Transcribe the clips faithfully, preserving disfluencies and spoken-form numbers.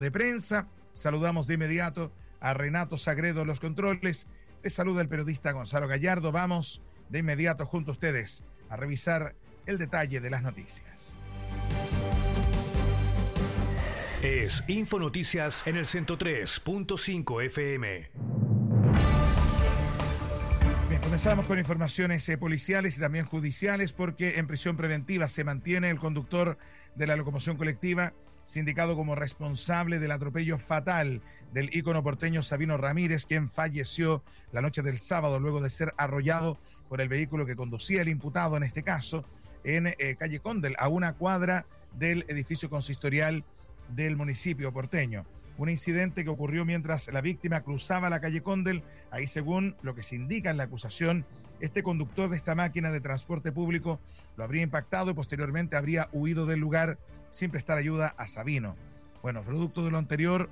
de prensa. Saludamos de inmediato a Renato Sagredo en los controles. Les saluda el periodista Gonzalo Gallardo. Vamos de inmediato junto a ustedes a revisar el detalle de las noticias. Es Infonoticias en el ciento tres punto cinco F M. Bien, comenzamos con informaciones eh, policiales y también judiciales, porque en prisión preventiva se mantiene el conductor de la locomoción colectiva, sindicado como responsable del atropello fatal del ícono porteño Sabino Ramírez, quien falleció la noche del sábado luego de ser arrollado por el vehículo que conducía el imputado, en este caso, en eh, calle Condel, a una cuadra del edificio consistorial del municipio porteño. Un incidente que ocurrió mientras la víctima cruzaba la calle Condel. Ahí, según lo que se indica en la acusación, este conductor de esta máquina de transporte público lo habría impactado y posteriormente habría huido del lugar sin prestar ayuda a Sabino. Bueno, producto de lo anterior,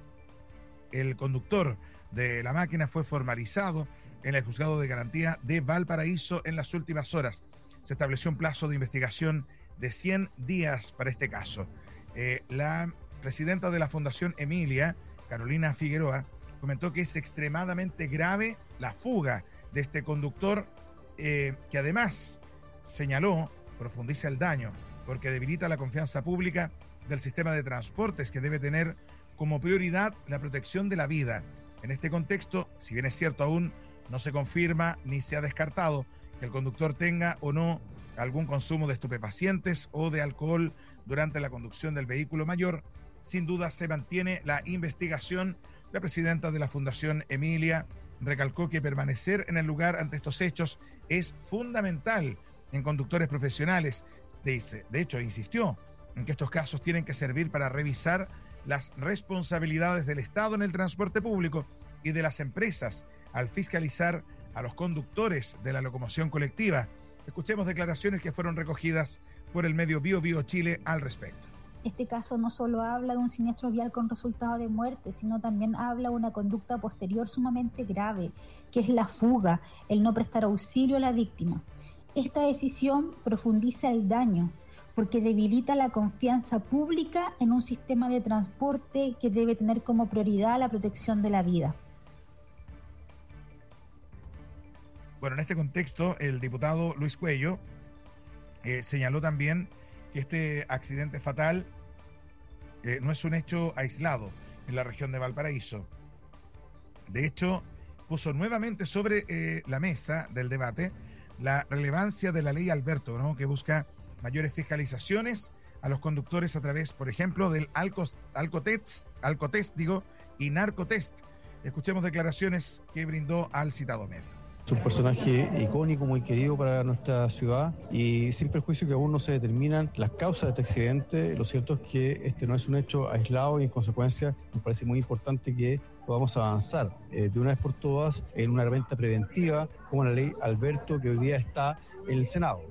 el conductor de la máquina fue formalizado en el juzgado de garantía de Valparaíso en las últimas horas. Se estableció un plazo de investigación de cien días para este caso. Eh, la presidenta de la Fundación Emilia, Carolina Figueroa, comentó que es extremadamente grave la fuga de este conductor, eh, que además señaló profundiza el daño porque debilita la confianza pública del sistema de transportes, que debe tener como prioridad la protección de la vida. En este contexto, si bien es cierto aún no se confirma ni se ha descartado que el conductor tenga o no algún consumo de estupefacientes o de alcohol durante la conducción del vehículo mayor, sin duda se mantiene la investigación. La presidenta de la Fundación Emilia recalcó que permanecer en el lugar ante estos hechos es fundamental en conductores profesionales. Dice, de hecho, insistió en que estos casos tienen que servir para revisar las responsabilidades del Estado en el transporte público y de las empresas al fiscalizar a los conductores de la locomoción colectiva. Escuchemos declaraciones que fueron recogidas por el medio Bio Bio Chile al respecto. Este caso no solo habla de un siniestro vial con resultado de muerte, sino también habla de una conducta posterior sumamente grave, que es la fuga, el no prestar auxilio a la víctima. Esta decisión profundiza el daño, porque debilita la confianza pública en un sistema de transporte que debe tener como prioridad la protección de la vida. Bueno, en este contexto, el diputado Luis Cuello eh, señaló también que este accidente fatal eh, no es un hecho aislado en la región de Valparaíso. De hecho, puso nuevamente sobre eh, la mesa del debate la relevancia de la ley Alberto, ¿no?, que busca mayores fiscalizaciones a los conductores a través, por ejemplo, del Alcos, Alcotest, Alcotest digo, y Narcotest. Escuchemos declaraciones que brindó al citado medio. Es un personaje icónico, muy querido para nuestra ciudad, y sin perjuicio que aún no se determinan las causas de este accidente, lo cierto es que este no es un hecho aislado y en consecuencia nos parece muy importante que podamos avanzar eh, de una vez por todas en una herramienta preventiva como la ley Alberto, que hoy día está en el Senado.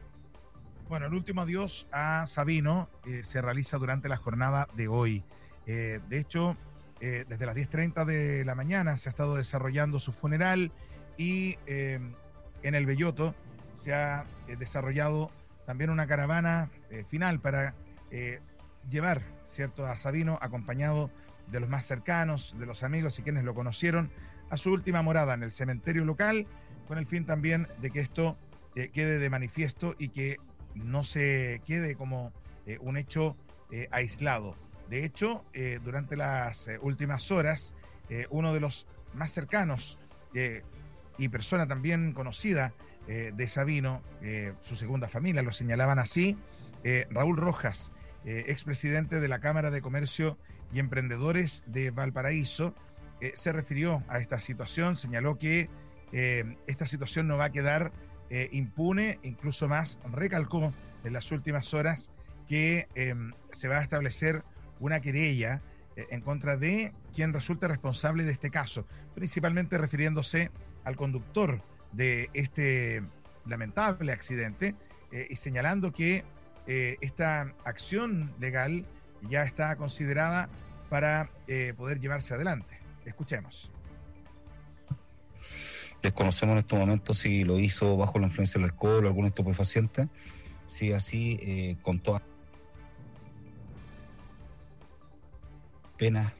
Bueno, el último adiós a Sabino eh, se realiza durante la jornada de hoy. Eh, de hecho, eh, desde las diez treinta de la mañana se ha estado desarrollando su funeral. Y eh, en el Belloto se ha eh, desarrollado también una caravana eh, final para eh, llevar, ¿cierto?, a Sabino, acompañado de los más cercanos, de los amigos y quienes lo conocieron, a su última morada en el cementerio local, con el fin también de que esto eh, quede de manifiesto y que no se quede como eh, un hecho eh, aislado. De hecho, eh, durante las eh, últimas horas, eh, uno de los más cercanos eh, y persona también conocida eh, de Sabino, eh, su segunda familia, lo señalaban así, eh, Raúl Rojas, eh, expresidente de la Cámara de Comercio y Emprendedores de Valparaíso, eh, se refirió a esta situación, señaló que eh, esta situación no va a quedar eh, impune, incluso más recalcó en las últimas horas que eh, se va a establecer una querella eh, en contra de quien resulte responsable de este caso, principalmente refiriéndose al conductor de este lamentable accidente eh, y señalando que eh, esta acción legal ya está considerada para eh, poder llevarse adelante. Escuchemos. Desconocemos en estos momentos si lo hizo bajo la influencia del alcohol o algún estupefaciente. Si así, eh, con toda pena